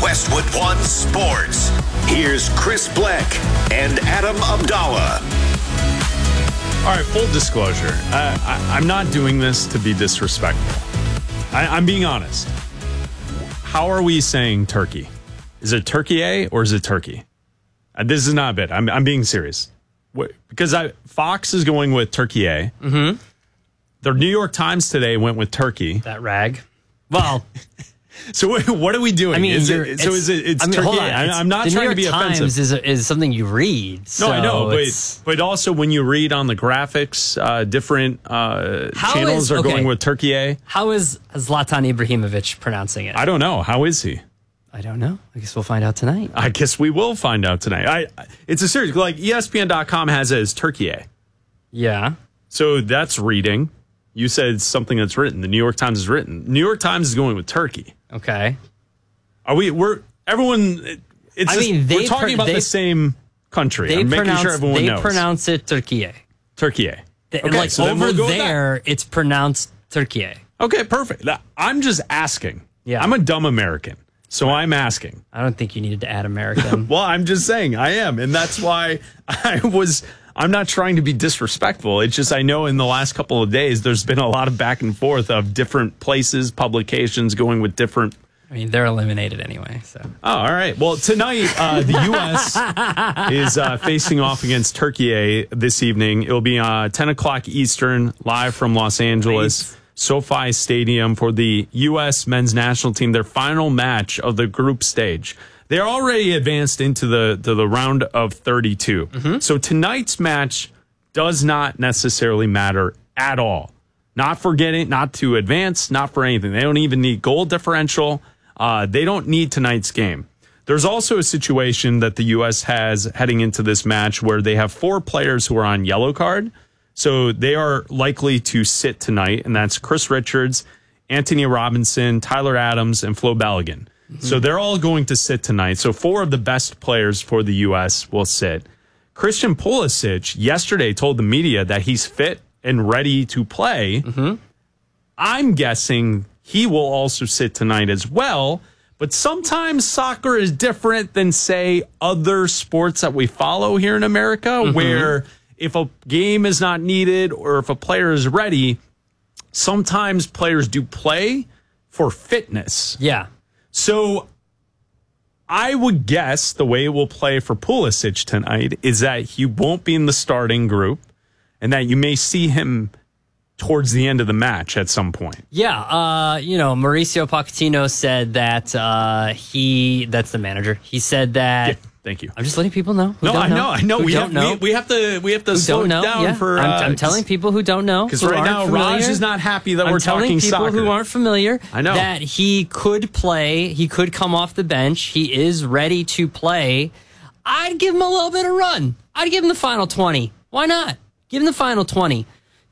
Westwood One Sports. Here's Chris Bleck and Adam Abdallah. All right, full disclosure. I'm not doing this to be disrespectful. I'm being honest. How are we saying turkey? Is it turkey A or is it turkey? This is not a bit. I'm being serious. Because Fox is going with turkey A. Mm-hmm. The New York Times today went with turkey. That rag. Well... So what are we doing? I mean, is it turkey? Hold on. I'm not trying to be offensive. The New York Times is something you read. So no, I know, but also when you read on the graphics, different channels are going with turkey A. How is Zlatan Ibrahimovic pronouncing it? I don't know. How is he? I don't know. I guess we'll find out tonight. I guess we will find out tonight. It's a series like ESPN.com has it as turkey A. Yeah. So that's reading. You said something that's written. The New York Times is written. New York Times is going with turkey. Okay. We're talking about the same country. I'm making sure everyone knows. They pronounce it Turkey. Turkey. Okay, like so over there, it's pronounced Turkey. Okay, perfect. I'm just asking. Yeah. I'm a dumb American, so I'm asking. I don't think you needed to add American. Well, I'm just saying I am, and that's why I'm not trying to be disrespectful. It's just I know in the last couple of days there's been a lot of back and forth of different places, publications going with different. I mean, they're eliminated anyway. So. Oh, all right. Well, tonight the U.S. is facing off against Turkey this evening. It'll be 10 o'clock Eastern, live from Los Angeles, SoFi Stadium for the U.S. men's national team, their final match of the group stage. They're already advanced into the round of 32. Mm-hmm. So tonight's match does not necessarily matter at all. Not for not to advance, not for anything. They don't even need goal differential. They don't need tonight's game. There's also a situation that the U.S. has heading into this match where they have 4 players who are on yellow card. So they are likely to sit tonight, and that's Chris Richards, Anthony Robinson, Tyler Adams, and Flo Balogun. Mm-hmm. So they're all going to sit tonight. So 4 of the best players for the U.S. will sit. Christian Pulisic yesterday told the media that he's fit and ready to play. Mm-hmm. I'm guessing he will also sit tonight as well. But sometimes soccer is different than, say, other sports that we follow here in America, where if a game is not needed or if a player is ready, sometimes players do play for fitness. Yeah. So I would guess the way it will play for Pulisic tonight is that he won't be in the starting group and that you may see him towards the end of the match at some point. Yeah. Mauricio Pochettino said that that's the manager. He said that. Yeah, thank you. I'm just letting people know. I know. We have to slow it down. Yeah. For. I'm telling people who don't know. Because right now, Raj is not happy that we're talking soccer. I'm telling people who aren't familiar. I know. That he could play. He could come off the bench. He is ready to play. I'd give him a little bit of run. I'd give him the final 20. Why not? Give him the final 20.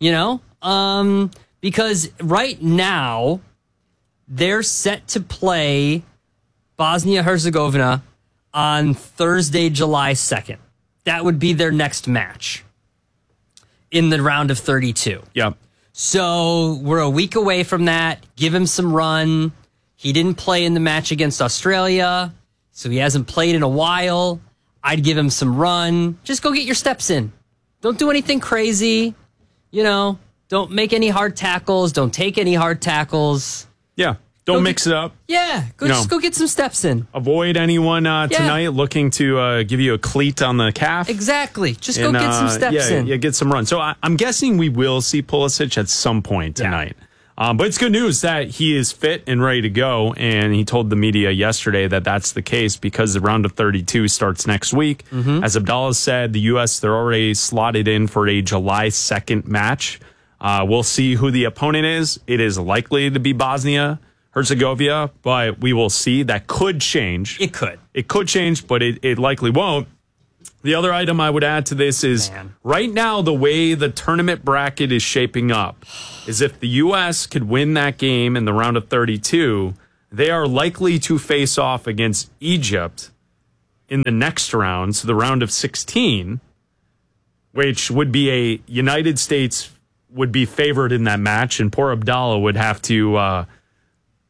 Because right now they're set to play Bosnia-Herzegovina on Thursday, July 2nd. That would be their next match in the round of 32. Yep. So we're a week away from that. Give him some run. He didn't play in the match against Australia, so he hasn't played in a while. I'd give him some run. Just go get your steps in. Don't do anything crazy. Don't make any hard tackles. Don't take any hard tackles. Yeah. Don't mix it up. Yeah. Just go get some steps in. Avoid anyone tonight looking to give you a cleat on the calf. Exactly. Just go get some steps in. Yeah, get some run. So I'm guessing we will see Pulisic at some point tonight. Yeah. But it's good news that he is fit and ready to go. And he told the media yesterday that that's the case because the round of 32 starts next week. Mm-hmm. As Abdallah said, the U.S., they're already slotted in for a July 2nd match. We'll see who the opponent is. It is likely to be Bosnia-Herzegovina, but we will see. That could change. It could. It could change, but it likely won't. The other item I would add to this is right now the way the tournament bracket is shaping up is if the U.S. could win that game in the round of 32, they are likely to face off against Egypt in the next round, so the round of 16, which would be a United States would be favored in that match, and poor Abdallah would have to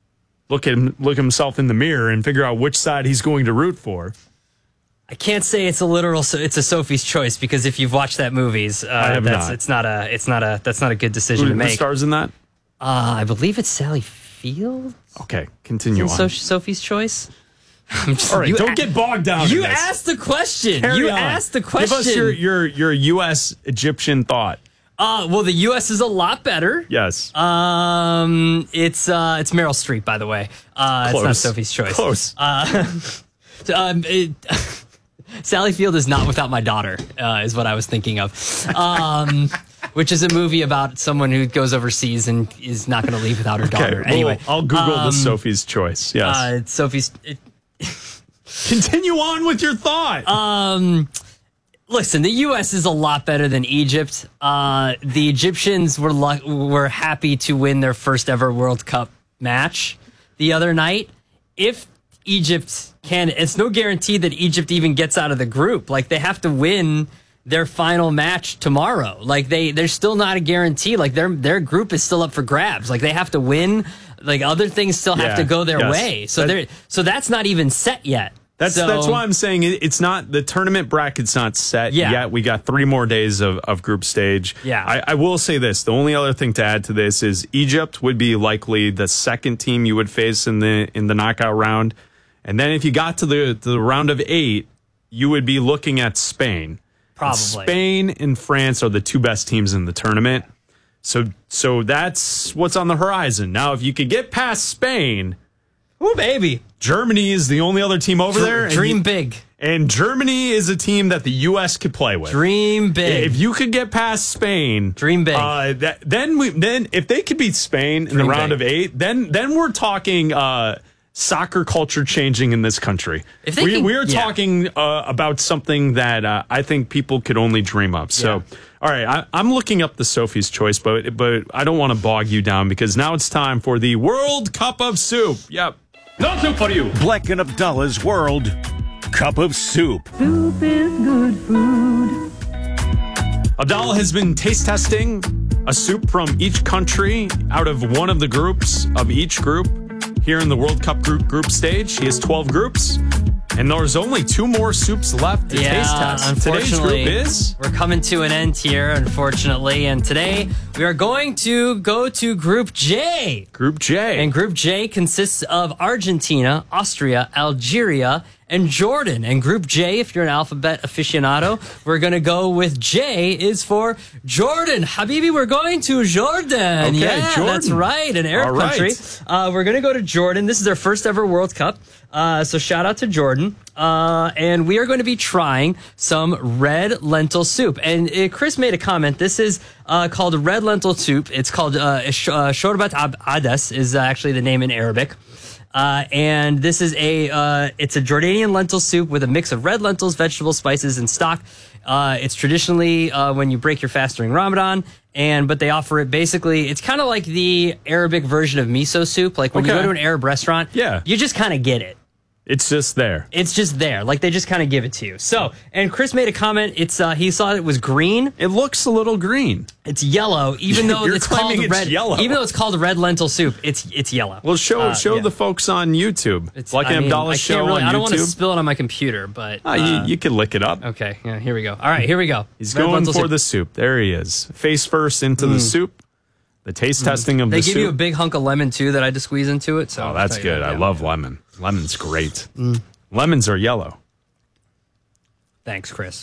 look himself in the mirror and figure out which side he's going to root for. I can't say it's a Sophie's Choice because if you've watched that movies, that's not a good decision to make. Who stars in that? I believe it's Sally Field. Okay, continue on. Sophie's Choice. All right, don't get bogged down. You asked the question. Asked the question. Give us your U.S. Egyptian thought. Well, the U.S. is a lot better. Yes. It's Meryl Streep, by the way. It's not Sophie's Choice. Close. Sally Field is Not Without My Daughter, is what I was thinking of. Which is a movie about someone who goes overseas and is not going to leave without her daughter. Well, anyway, I'll Google the Sophie's Choice. Yes. Continue on with your thought. Listen, the U.S. is a lot better than Egypt. The Egyptians were happy to win their first ever World Cup match the other night. If Egypt can, it's no guarantee that Egypt even gets out of the group. Like, they have to win their final match tomorrow. Like, they're still not a guarantee. Like, their group is still up for grabs. Like, they have to win. Like, other things still have to go their way. So that's not even set yet. That's why I'm saying it's not, the tournament bracket's not set yet. We got 3 more days of group stage. Yeah. I will say this. The only other thing to add to this is Egypt would be likely the second team you would face in the knockout round. And then if you got to the round of 8, you would be looking at Spain. Probably. Spain and France are the 2 best teams in the tournament. So that's what's on the horizon. Now, if you could get past Spain, ooh, baby, Germany is the only other team over there. Dream big. And Germany is a team that the U.S. could play with. Dream big. If you could get past Spain, dream big. Then if they could beat Spain in the round of 8, then we're talking soccer culture changing in this country. We're talking about something that I think people could only dream of. So, all right, I'm looking up the Sophie's Choice, but I don't want to bog you down because now it's time for the World Cup of Soup. Yep. No soup for you. Black and Abdallah's World Cup of Soup. Soup is good food. Abdallah has been taste testing a soup from each country out of one of the groups of each group here in the World Cup group stage. He has 12 groups, and there's only 2 more soups left to taste test. Today's group is... We're coming to an end here, unfortunately, and today we are going to go to Group J. Group J. And Group J consists of Argentina, Austria, Algeria, and Jordan. And Group J, if you're an alphabet aficionado, we're going to go with J is for Jordan. Habibi, we're going to Jordan. Okay, Jordan. That's right, an Arab country. We're going to go to Jordan. This is their first ever World Cup. So shout out to Jordan. And we are going to be trying some red lentil soup. And Chris made a comment. This is called red lentil soup. It's called Shorbat Adas is actually the name in Arabic. And this is it's a Jordanian lentil soup with a mix of red lentils, vegetables, spices, and stock. It's traditionally when you break your fast during Ramadan, but they offer it basically, it's kind of like the Arabic version of miso soup. Like when you go to an Arab restaurant, you just kind of get it. It's just there. It's just there. Like they just kind of give it to you. So, and Chris made a comment. It's he saw it was green. It looks a little green. It's yellow, even though it's called red. Yellow. Even though it's called red lentil soup, it's yellow. Well, show the folks on YouTube. It's like an Abdallah show on YouTube. I don't want to spill it on my computer, but you can lick it up. Okay, yeah, here we go. All right, here we go. He's going for the soup. There he is. Face first into the soup. The taste testing of the soup. They give you a big hunk of lemon too that I just squeeze into it. So that's good. I love lemon. Lemon's great. Lemons are yellow. Thanks, Chris.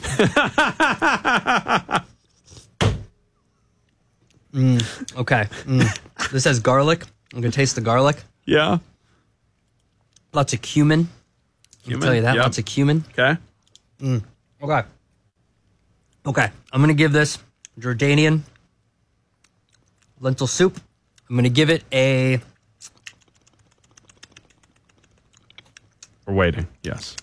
Okay. This has garlic. I'm going to taste the garlic. Yeah. Lots of cumin. I can tell you that. Lots of cumin. Okay. Okay. I'm going to give this Jordanian lentil soup. I'm going to give it a... We're waiting. Yes.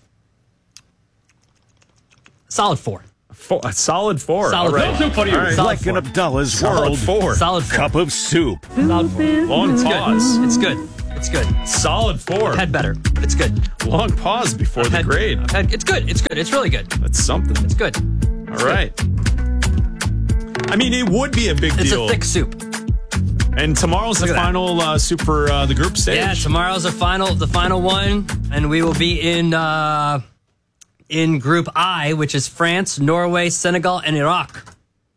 Solid 4. A solid 4. Solid all right. 4. For you. Right. Black and Abdallah's World 4. Solid 4. Cup of Soup. Solid 4. Long pause. It's good. It's good. Solid 4. I've had better, but it's good. Long pause before the grade. It's good. It's good. It's really good. That's something. It's good. All right. I mean, it would be a big deal. It's a thick soup. And tomorrow's the final the group stage. Yeah, tomorrow's the final one, and we will be in Group I, which is France, Norway, Senegal, and Iraq.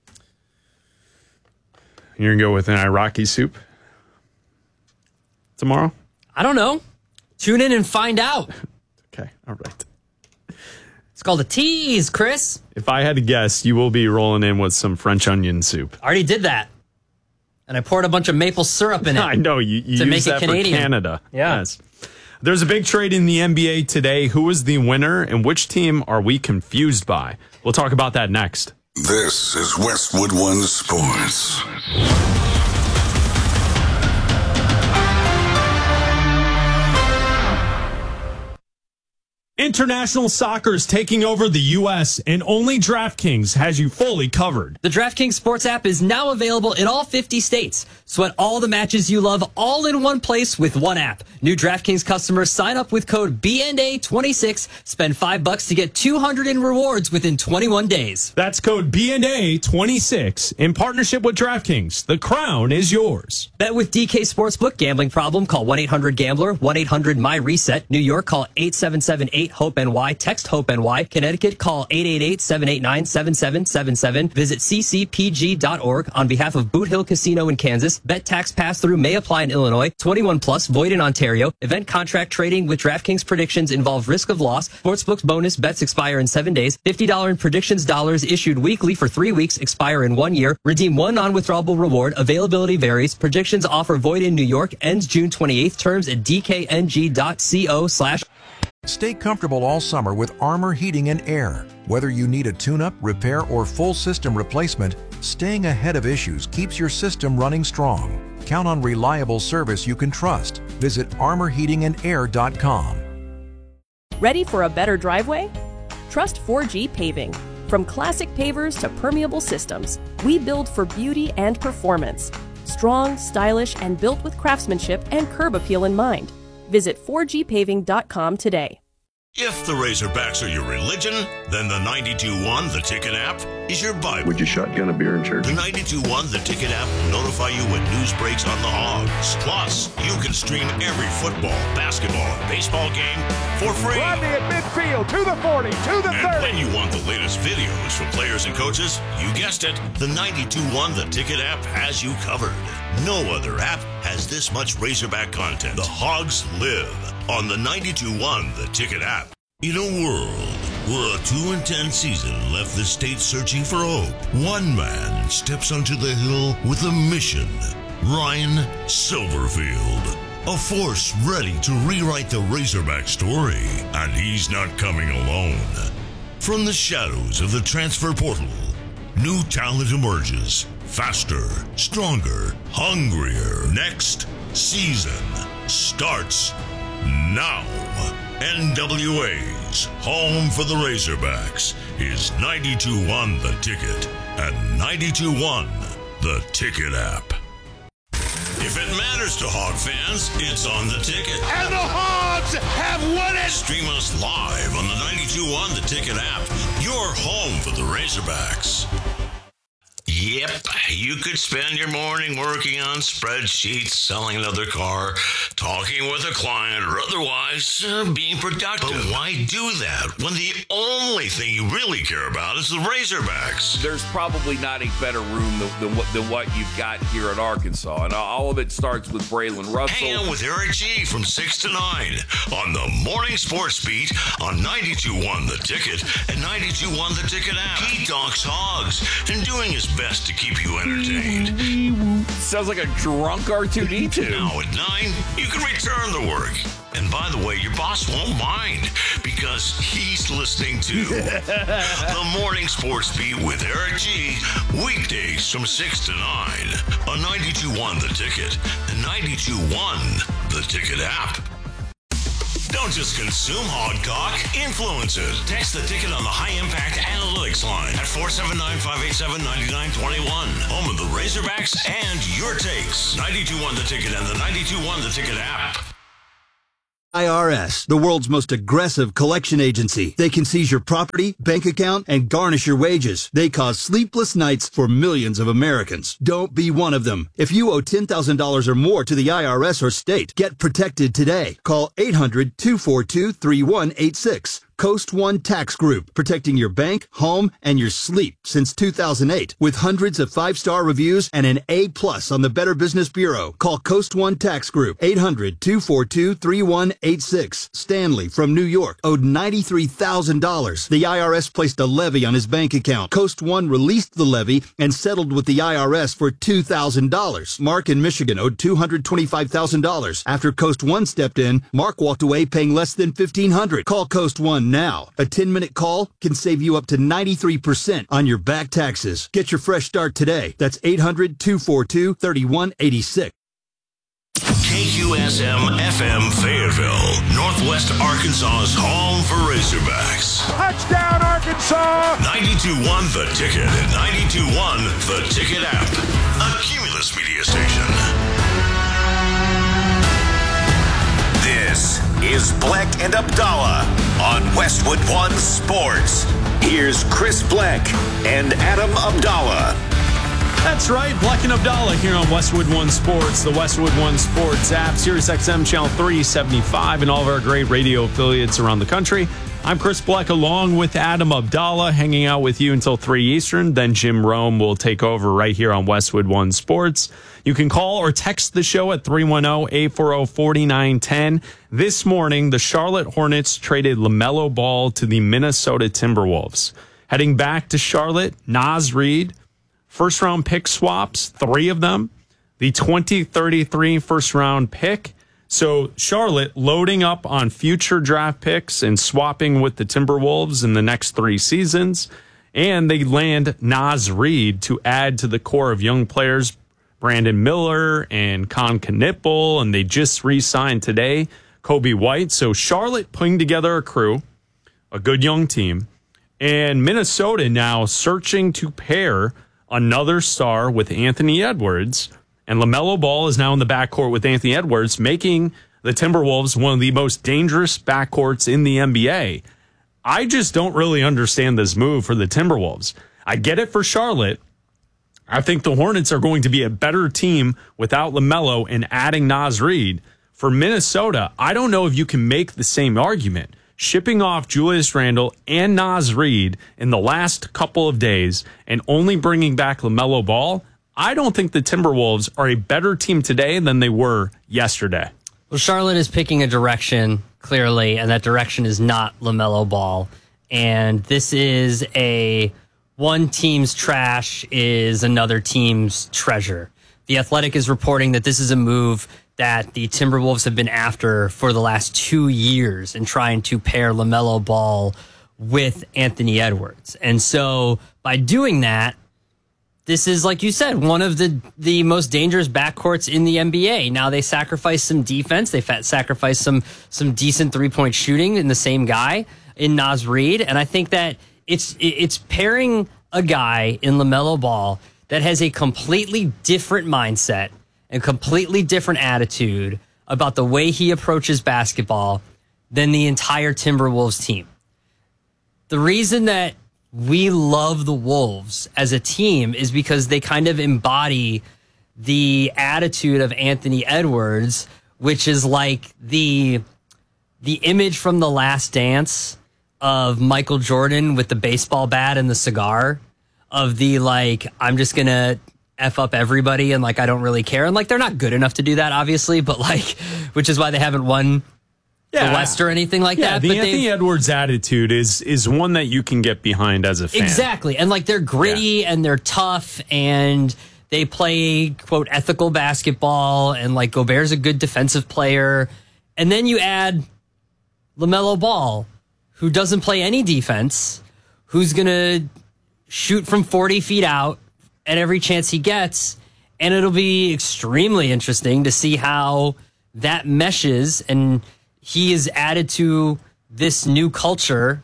You're going to go with an Iraqi soup tomorrow? I don't know. Tune in and find out. Okay, all right. It's called a tease, Chris. If I had to guess, you will be rolling in with some French onion soup. I already did that. And I poured a bunch of maple syrup in it. I know, you to use make it that Canadian. for Canada. Yeah. Yes. There's a big trade in the NBA today. Who is the winner and which team are we confused by? We'll talk about that next. This is Westwood One Sports. International soccer is taking over the U.S., and only DraftKings has you fully covered. The DraftKings Sports app is now available in all 50 states. Sweat all the matches you love all in one place with one app. New DraftKings customers sign up with code BNA26, spend $5 to get $200 in rewards within 21 days. That's code BNA26 in partnership with DraftKings. The crown is yours. Bet with DK Sportsbook. Gambling problem? Call 1-800-GAMBLER, 1-800-MY-RESET. New York, call 877-8-HOPE-NY. Text HOPE-NY. Connecticut, call 888-789-7777. Visit ccpg.org. On behalf of Boot Hill Casino in Kansas, bet tax pass-through may apply in Illinois. 21 plus, void in Ontario. Event contract trading with DraftKings predictions involve risk of loss. Sportsbook's bonus bets expire in 7 days. $50 in predictions dollars issued weekly for 3 weeks, expire in 1 year. Redeem one non-withdrawable reward. Availability varies. Predictions offer void in New York. Ends June 28th. Terms at dkng.co/. Stay comfortable all summer with Armor Heating and Air. Whether you need a tune-up, repair, or full system replacement, staying ahead of issues keeps your system running strong. Count on reliable service you can trust. Visit armorheatingandair.com. Ready for a better driveway? Trust 4G Paving. From classic pavers to permeable systems, we build for beauty and performance. Strong, stylish, and built with craftsmanship and curb appeal in mind. Visit 4gpaving.com today. If the Razorbacks are your religion, then the 92.1 The Ticket app is your Bible. Would you shotgun a beer in church? The 92.1 The Ticket app will notify you when news breaks on the Hogs. Plus, you can stream every football, basketball, and baseball game for free. Rodney at midfield, to the 40, to the 30. And when you want the latest videos from players and coaches, you guessed it, the 92.1 The Ticket app has you covered. No other app has this much Razorback content. The Hogs live on the 92.1 The Ticket app. In a world where a 2-10 season left the state searching for hope, one man steps onto the hill with a mission. Ryan Silverfield. A force ready to rewrite the Razorback story. And he's not coming alone. From the shadows of the transfer portal, new talent emerges. Faster, stronger, hungrier. Next season starts now. NWA's home for the Razorbacks is 92.1 The Ticket and 92.1 The Ticket app. If it matters to Hog fans, it's on The Ticket. And the Hogs have won it! Stream us live on the 92.1 The Ticket app, your home for the Razorbacks. Yep, you could spend your morning working on spreadsheets, selling another car, talking with a client, or otherwise being productive. But why do that when the only thing you really care about is the Razorbacks? There's probably not a better room than what you've got here at Arkansas. And all of it starts with Braylon Russell. Hang out with Eric G from 6 to 9 on the Morning Sports Beat on 92.1 The Ticket and 92.1 The Ticket app. He talks Hogs and doing his best to keep you entertained. Sounds like a drunk R2-D2. Now at 9, you can return to work. And by the way, your boss won't mind because he's listening to the Morning Sports Beat with Eric G. Weekdays from 6 to 9 on 92.1 The Ticket and 92.1 The Ticket app. Don't just consume Hog Talk, influence it. Text The Ticket on the High Impact Analytics line at 479-587-9921. Home of the Razorbacks and your takes. 92.1 The Ticket and the 92.1 The Ticket app. IRS, the world's most aggressive collection agency. They can seize your property, bank account, and garnish your wages. They cause sleepless nights for millions of Americans. Don't be one of them. If you owe $10,000 or more to the IRS or state, get protected today. Call 800-242-3186. Coast One Tax Group, protecting your bank, home, and your sleep since 2008. With hundreds of 5-star reviews and an A+ on the Better Business Bureau. Call Coast One Tax Group, 800-242-3186. Stanley from New York owed $93,000. The IRS placed a levy on his bank account. Coast One released the levy and settled with the IRS for $2,000. Mark in Michigan owed $225,000. After Coast One stepped in, Mark walked away paying less than $1,500. Call Coast One now. A 10-minute call can save you up to 93% on your back taxes. Get your fresh start today. That's 800-242-3186. KQSM-FM Fayetteville, Northwest Arkansas's home for Razorbacks. Touchdown, Arkansas! 92.1 The Ticket and 92.1 The Ticket app. A Cumulus media station. This is Black and Abdallah on Westwood One Sports. Here's Chris Black and Adam Abdallah. That's right, Black and Abdallah here on Westwood One Sports, the Westwood One Sports app, Sirius XM Channel 375, and all of our great radio affiliates around the country. I'm Chris Black along with Adam Abdallah, hanging out with you until 3 Eastern. Then Jim Rome will take over right here on Westwood One Sports. You can call or text the show at 310-840-4910. This morning, the Charlotte Hornets traded LaMelo Ball to the Minnesota Timberwolves. Heading back to Charlotte, Naz Reid, first-round pick swaps, 3 of them. The 2033 first-round pick. So Charlotte loading up on future draft picks and swapping with the Timberwolves in the next 3 seasons. And they land Naz Reid to add to the core of young players, Brandon Miller and Con Knipple, and they just re-signed today Kobe White. So Charlotte putting together a crew, a good young team, and Minnesota now searching to pair another star with Anthony Edwards. And LaMelo Ball is now in the backcourt with Anthony Edwards, making the Timberwolves one of the most dangerous backcourts in the NBA. I just don't really understand this move for the Timberwolves. I get it for Charlotte. I think the Hornets are going to be a better team without LaMelo and adding Naz Reid. For Minnesota, I don't know if you can make the same argument. Shipping off Julius Randle and Naz Reid in the last couple of days and only bringing back LaMelo Ball, I don't think the Timberwolves are a better team today than they were yesterday. Well, Charlotte is picking a direction, clearly, and that direction is not LaMelo Ball. And this is one team's trash is another team's treasure. The Athletic is reporting that this is a move that the Timberwolves have been after for the last 2 years in trying to pair LaMelo Ball with Anthony Edwards. And so by doing that, this is, like you said, one of the most dangerous backcourts in the NBA. Now they sacrifice some defense. They sacrifice some decent three-point shooting in the same guy in Naz Reid. And I think that it's pairing a guy in LaMelo Ball that has a completely different mindset and completely different attitude about the way he approaches basketball than the entire Timberwolves team. The reason that we love the Wolves as a team is because they kind of embody the attitude of Anthony Edwards, which is like the image from The Last Dance of Michael Jordan with the baseball bat and the cigar, of the, like, I'm just going to F up everybody and, like, I don't really care. And, like, they're not good enough to do that, obviously, but, like, which is why they haven't won the West or anything like that. The but Anthony Edwards attitude is one that you can get behind as a fan. Exactly. And, like, they're gritty and they're tough and they play, quote, ethical basketball, and, like, Gobert's a good defensive player. And then you add LaMelo Ball, who doesn't play any defense, who's going to shoot from 40 feet out at every chance he gets. And it'll be extremely interesting to see how that meshes, and he is added to this new culture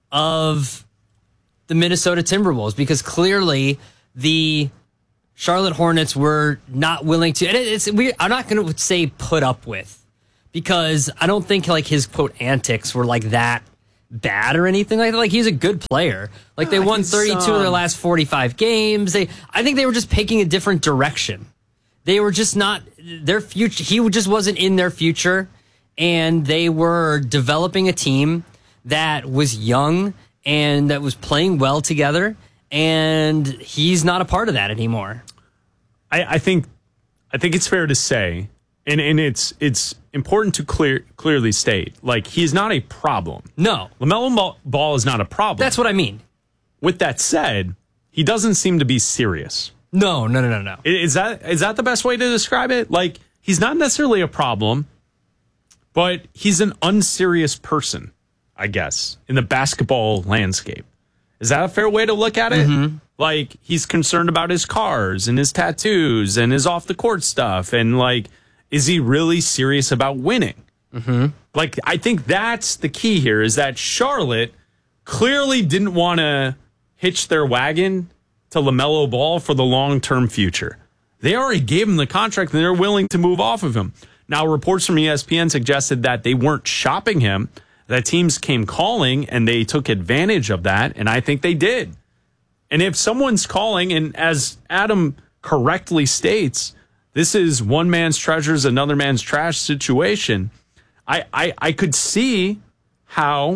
of the Minnesota Timberwolves, because clearly the Charlotte Hornets were not willing to, and it's weird, I'm not going to say put up with, because I don't think like his quote antics were like that bad or anything like that. Like he's a good player. Like they won 32 of their last 45 games. I think they were just picking a different direction. They were just not their future. He just wasn't in their future, and they were developing a team that was young and that was playing well together. And he's not a part of that anymore. I think it's fair to say, and it's important to clearly state, like he's not a problem. No, LaMelo Ball is not a problem. That's what I mean. With that said, he doesn't seem to be serious. No. Is that the best way to describe it? Like he's not necessarily a problem, but he's an unserious person, I guess, in the basketball landscape. Is that a fair way to look at it? Mm-hmm. Like, he's concerned about his cars and his tattoos and his off-the-court stuff. And, like, is he really serious about winning? Mm-hmm. Like, I think that's the key here, is that Charlotte clearly didn't want to hitch their wagon to LaMelo Ball for the long-term future. They already gave him the contract, and they're willing to move off of him. Now, reports from ESPN suggested that they weren't shopping him, that teams came calling, and they took advantage of that, and I think they did. And if someone's calling, and as Adam correctly states, this is one man's treasures, another man's trash situation, I could see how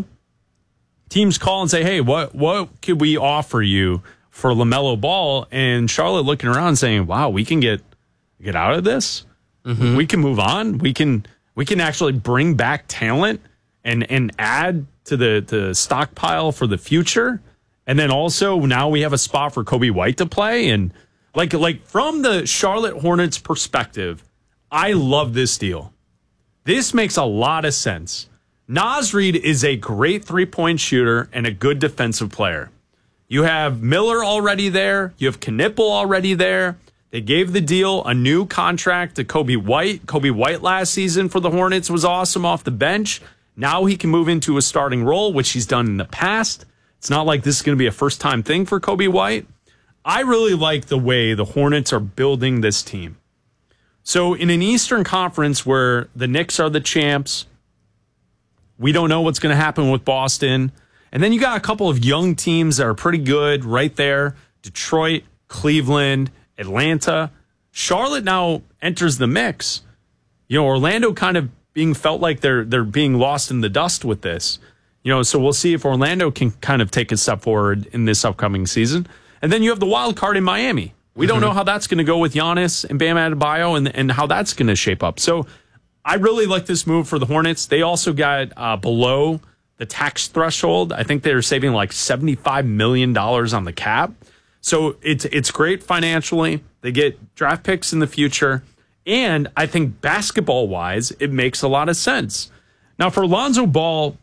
teams call and say, hey, what could we offer you for LaMelo Ball? And Charlotte looking around saying, wow, we can get out of this. Mm-hmm. We can move on. We can actually bring back talent and add to the stockpile for the future. And then also now we have a spot for Kobe White to play. And like from the Charlotte Hornets perspective, I love this deal. This makes a lot of sense. Naz Reid is a great three-point shooter and a good defensive player. You have Miller already there. You have Knipple already there. They gave the deal a new contract to Kobe White. Kobe White last season for the Hornets was awesome off the bench. Now he can move into a starting role, which he's done in the past. It's not like this is going to be a first-time thing for Kobe White. I really like the way the Hornets are building this team. So in an Eastern Conference where the Knicks are the champs, we don't know what's going to happen with Boston. And then you got a couple of young teams that are pretty good right there. Detroit, Cleveland, Atlanta. Charlotte now enters the mix. You know, Orlando kind of being felt like they're being lost in the dust with this. You know, so we'll see if Orlando can kind of take a step forward in this upcoming season. And then you have the wild card in Miami. We don't know how that's going to go with Giannis and Bam Adebayo and how that's going to shape up. So I really like this move for the Hornets. They also got below the tax threshold. I think they're saving like $75 million on the cap. So it's great financially. They get draft picks in the future. And I think basketball-wise, it makes a lot of sense. Now, for Lonzo Ball,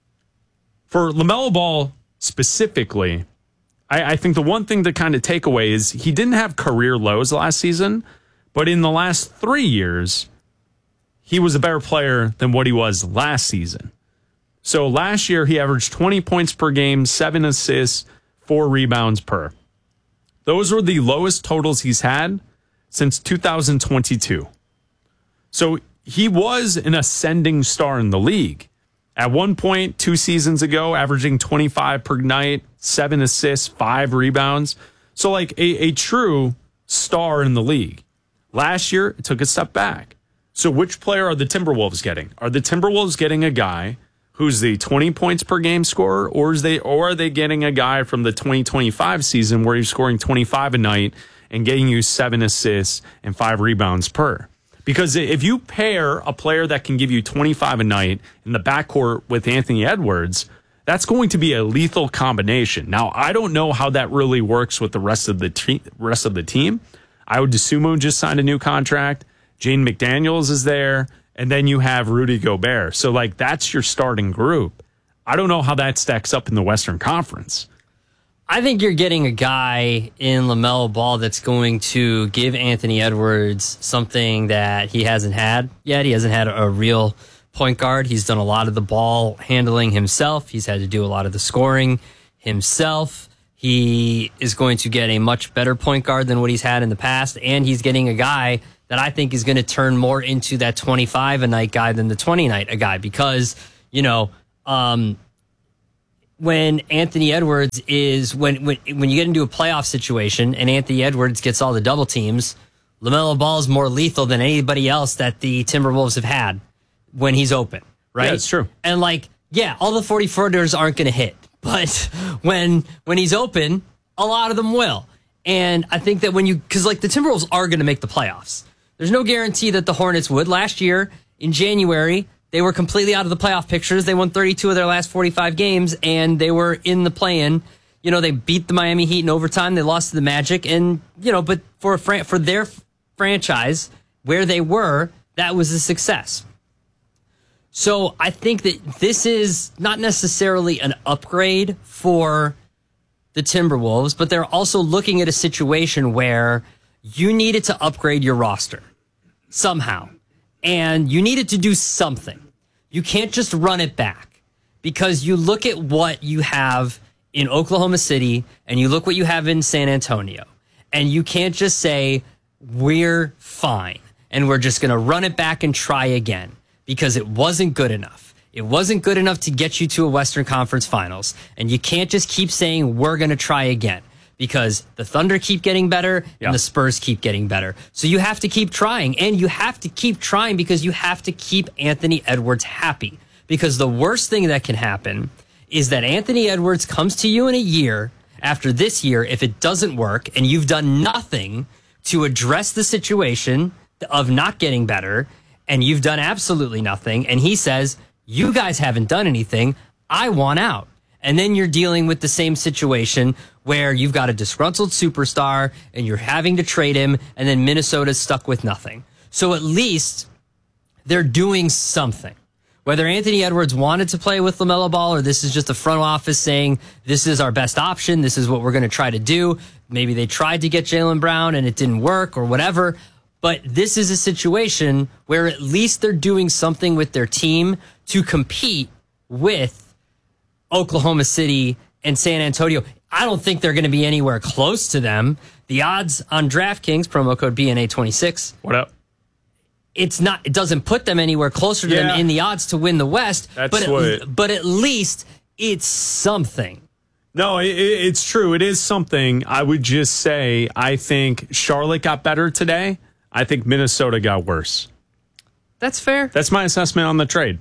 for LaMelo Ball specifically, I think the one thing to kind of take away is he didn't have career lows last season, but in the last 3 years, he was a better player than what he was last season. So last year, he averaged 20 points per game, 7 assists, 4 rebounds per. Those were the lowest totals he's had since 2022. So he was an ascending star in the league. At one point, 2 seasons ago, averaging 25 per night, 7 assists, 5 rebounds. So like a true star in the league. Last year, it took a step back. So which player are the Timberwolves getting? Are the Timberwolves getting a guy who's the 20 points per game scorer, or are they getting a guy from the 2025 season where he's scoring 25 a night and getting you 7 assists and 5 rebounds per? Because if you pair a player that can give you 25 a night in the backcourt with Anthony Edwards, that's going to be a lethal combination. Now, I don't know how that really works with the rest of the team. Io DeSumo just signed a new contract. Jane McDaniels is there. And then you have Rudy Gobert. So, like, that's your starting group. I don't know how that stacks up in the Western Conference. I think you're getting a guy in LaMelo Ball that's going to give Anthony Edwards something that he hasn't had yet. He hasn't had a real point guard. He's done a lot of the ball handling himself. He's had to do a lot of the scoring himself. He is going to get a much better point guard than what he's had in the past, and he's getting a guy that I think is going to turn more into that 25 a night guy than the 20 night a guy because, when Anthony Edwards is when you get into a playoff situation and Anthony Edwards gets all the double teams, LaMelo Ball is more lethal than anybody else that the Timberwolves have had when he's open, right? Yeah, it's true. And all the 40-footers aren't going to hit, but when he's open, a lot of them will. And I think that because the Timberwolves are going to make the playoffs. There's no guarantee that the Hornets would. Last year in January, they were completely out of the playoff pictures. They won 32 of their last 45 games, and they were in the play-in. They beat the Miami Heat in overtime. They lost to the Magic, and but for their franchise where they were, that was a success. So I think that this is not necessarily an upgrade for the Timberwolves, but they're also looking at a situation where you needed to upgrade your roster somehow, and you needed to do something. You can't just run it back because you look at what you have in Oklahoma City and you look what you have in San Antonio, and you can't just say, we're fine and we're just going to run it back and try again because it wasn't good enough. It wasn't good enough to get you to a Western Conference Finals, and you can't just keep saying we're going to try again because the Thunder keep getting better and the Spurs keep getting better. So you have to keep trying, and you have to keep trying because you have to keep Anthony Edwards happy, because the worst thing that can happen is that Anthony Edwards comes to you in a year after this year, if it doesn't work and you've done nothing to address the situation of not getting better, and you've done absolutely nothing, and he says, you guys haven't done anything, I want out. And then you're dealing with the same situation where you've got a disgruntled superstar and you're having to trade him, and then Minnesota's stuck with nothing. So at least they're doing something. Whether Anthony Edwards wanted to play with LaMelo Ball or this is just the front office saying this is our best option, this is what we're going to try to do. Maybe they tried to get Jaylen Brown and it didn't work or whatever. But this is a situation where at least they're doing something with their team to compete with Oklahoma City and San Antonio. I don't think they're going to be anywhere close to them. The odds on DraftKings, promo code BNA26. What up? It doesn't put them anywhere closer to them in the odds to win the West. But at least it's something. No, it's true. It is something. I would just say I think Charlotte got better today. I think Minnesota got worse. That's fair. That's my assessment on the trade.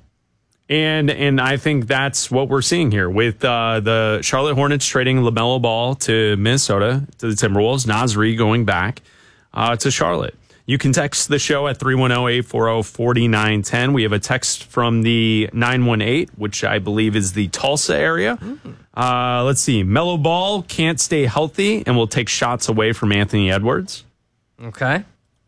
And I think that's what we're seeing here with the Charlotte Hornets trading LaMelo Ball to Minnesota, to the Timberwolves, Naz Reid going back to Charlotte. You can text the show at 310-840-4910. We have a text from the 918, which I believe is the Tulsa area. Let's see. Melo Ball can't stay healthy and will take shots away from Anthony Edwards. Okay.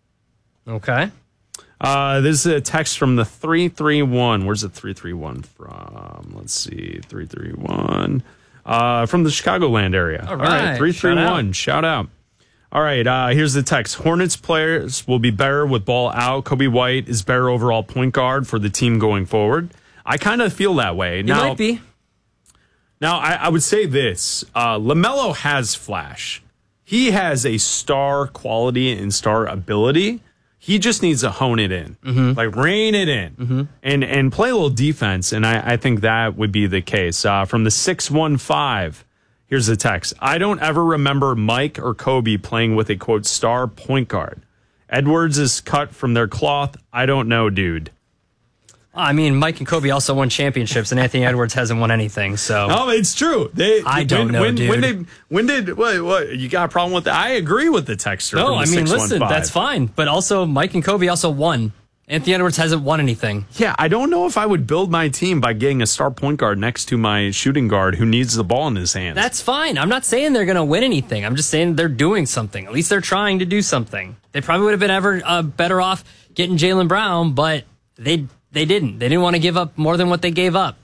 This is a text from the 331. Where's the 331 from? Let's see. 331. From the Chicagoland area. All right. 331. Shout out. All right. Here's the text. Hornets players will be better with Ball out. Kobe White is better overall point guard for the team going forward. I kind of feel that way. You might be. Now, I would say this. LaMelo has flash. He has a star quality and star ability. He just needs to hone it in, like rein it in, and play a little defense. And I think that would be the case. From the 615, here's the text. I don't ever remember Mike or Kobe playing with a, quote, star point guard. Edwards is cut from their cloth. I don't know, dude. I mean, Mike and Kobe also won championships, and Anthony Edwards hasn't won anything. So no, it's true. I don't know, dude. When did what? You got a problem with that? I agree with the texter. No, I mean, listen, that's fine. But also, Mike and Kobe also won. Anthony Edwards hasn't won anything. Yeah, I don't know if I would build my team by getting a star point guard next to my shooting guard who needs the ball in his hands. That's fine. I'm not saying they're going to win anything. I'm just saying they're doing something. At least they're trying to do something. They probably would have been better off getting Jaylen Brown, but they didn't. They didn't want to give up more than what they gave up.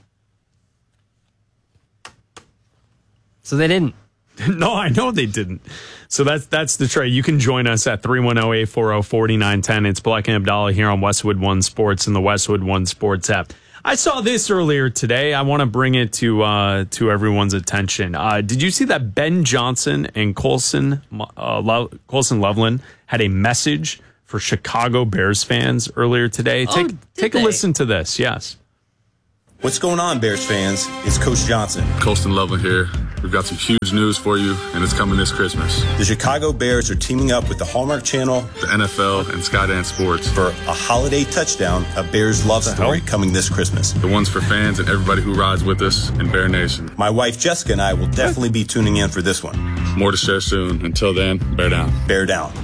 So they didn't. No, I know they didn't. So that's the trade. You can join us at 310-840-4910. It's Black and Abdallah here on Westwood One Sports and the Westwood One Sports app. I saw this earlier today. I want to bring it to everyone's attention. Did you see that Ben Johnson and Colson Loveland had a message for Chicago Bears fans earlier today. Take a listen to this. Yes. What's going on, Bears fans? It's Coach Johnson. Colston Loveland here. We've got some huge news for you, and it's coming this Christmas. The Chicago Bears are teaming up with the Hallmark Channel, the NFL, and Skydance Sports for a holiday touchdown, a Bears love story coming this Christmas. The one's for fans and everybody who rides with us in Bear Nation. My wife Jessica and I will definitely be tuning in for this one. More to share soon. Until then, bear down. Bear down.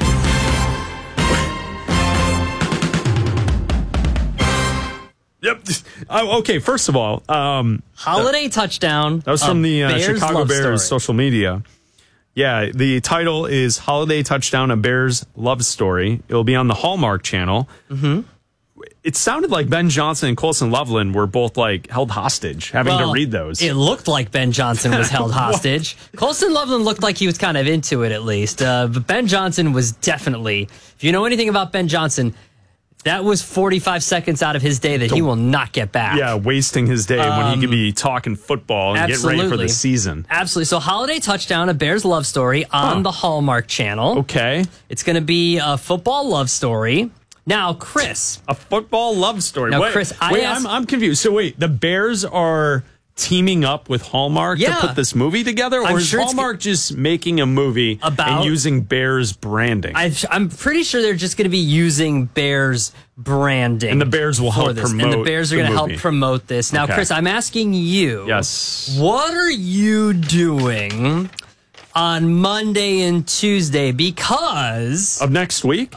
Yep. Okay, first of all, holiday touchdown. That was from the Chicago Bears story. social media. Yeah, the title is Holiday Touchdown, a Bears Love Story. It'll be on the Hallmark Channel. Mm-hmm. It sounded like Ben Johnson and Colson Loveland were both like held hostage, having to read those. It looked like Ben Johnson was held hostage. Colson Loveland looked like he was kind of into it, at least. But Ben Johnson was definitely, if you know anything about Ben Johnson, that was 45 seconds out of his day that he will not get back. Yeah, wasting his day when he could be talking football and get ready for the season. Absolutely. So Holiday Touchdown, a Bears love story on the Hallmark Channel. Okay. It's going to be a football love story. Now, Chris. A football love story. Now, Chris, I'm confused. So wait, the Bears are teaming up with Hallmark to put this movie together? Or is Hallmark just making a movie and using Bears branding? I'm pretty sure they're just going to be using Bears branding. And the Bears will help promote And the Bears are going to help promote this. Now, Chris, I'm asking you. Yes. What are you doing on Monday and Tuesday because... Of next week?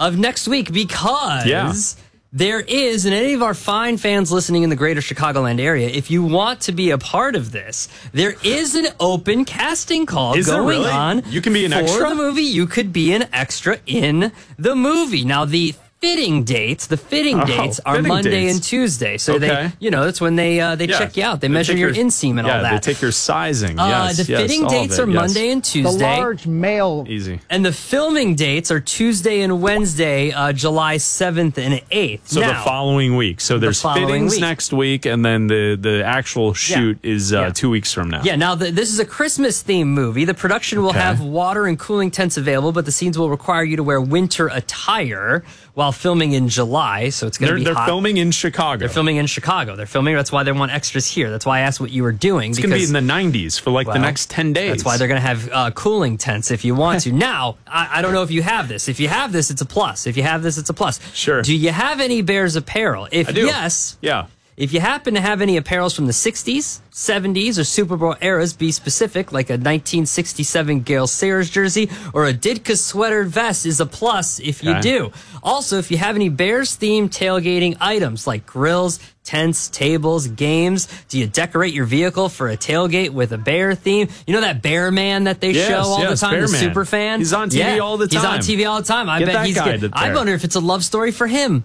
Because... There is, and any of our fine fans listening in the greater Chicagoland area, if you want to be a part of this, there is an open casting call going on. You can be an extra? For the movie, you could be an extra in the movie. Now, the fitting dates are Monday and Tuesday. So that's when they check you out. They measure your inseam and all that. They take your sizing. The fitting dates are Monday and Tuesday. The large male. Easy. And the filming dates are Tuesday and Wednesday, July 7th and 8th. So the following week. So there's fittings next week, and then the actual shoot is 2 weeks from now. Yeah, now this is a Christmas-themed movie. The production will have water and cooling tents available, but the scenes will require you to wear winter attire while filming in July, so it's going to be hot. They're filming in Chicago. They're filming in Chicago. That's why they want extras here. That's why I asked what you were doing. It's going to be in the 90s for the next 10 days. That's why they're going to have cooling tents if you want to. Now, I don't know if you have this. If you have this, it's a plus. If you have this, it's a plus. Sure. Do you have any Bears apparel? If I do. Yes. Yeah. If you happen to have any apparels from the 60s, 70s, or Super Bowl eras, be specific, like a 1967 Gale Sayers jersey or a Ditka sweater vest is a plus if you do. Also, if you have any Bears-themed tailgating items like grills, tents, tables, games, do you decorate your vehicle for a tailgate with a bear theme? You know that Bear Man that they show all the time, the super fan? He's on TV all the time. He's on TV all the time. I bet he's good. I wonder if it's a love story for him.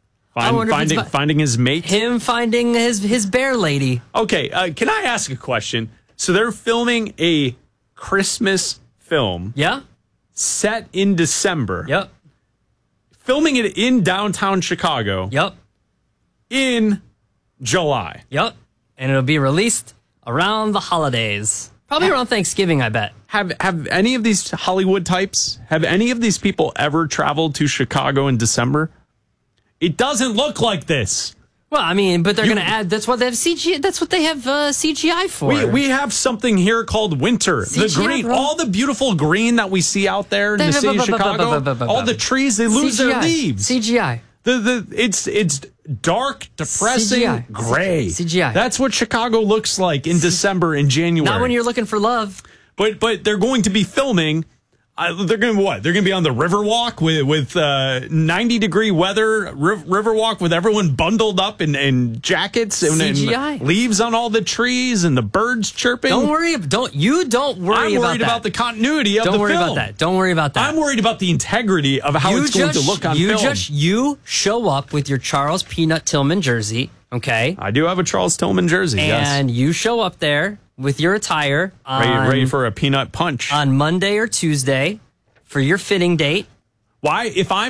Finding his mate? Him finding his bear lady. Okay, can I ask a question? So they're filming a Christmas film. Yeah. Set in December. Yep. Filming it in downtown Chicago. Yep. In July. Yep. And it'll be released around the holidays. Probably around Thanksgiving, I bet. Have any of these Hollywood types, have any of these people ever traveled to Chicago in December? It doesn't look like this. Well, I mean, but they're going to add. That's what they have CGI. That's what they have CGI for. We have something here called winter. CGI, the green, all the beautiful green that we see out there in the city of Chicago. All the trees, they lose their leaves. CGI. It's dark, depressing, gray. CGI. That's what Chicago looks like in December and January. Not when you're looking for love. But they're going to be filming. They're going to what? They're going to be on the Riverwalk with 90-degree weather. Riverwalk with everyone bundled up in jackets and leaves on all the trees and the birds chirping. Don't worry about that. I'm worried about the continuity of the film. Don't worry about that. Don't worry about that. I'm worried about the integrity of how it's going to look on film. You show up with your Charles Peanut Tillman jersey, okay? I do have a Charles Tillman jersey, yes. And you show up there with your attire ready for a peanut punch on Monday or Tuesday for your fitting date. Why,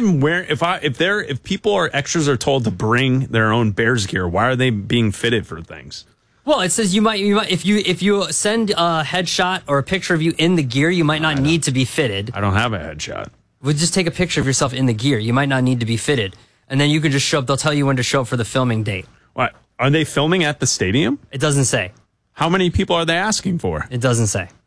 if people or extras are told to bring their own Bears gear, why are they being fitted for things? Well, it says you might if you send a headshot or a picture of you in the gear, you might not need to be fitted. I don't have a headshot. We'll just take a picture of yourself in the gear. You might not need to be fitted. And then you can just show up. They'll tell you when to show up for the filming date. What? Are they filming at the stadium? It doesn't say. How many people are they asking for? It doesn't say.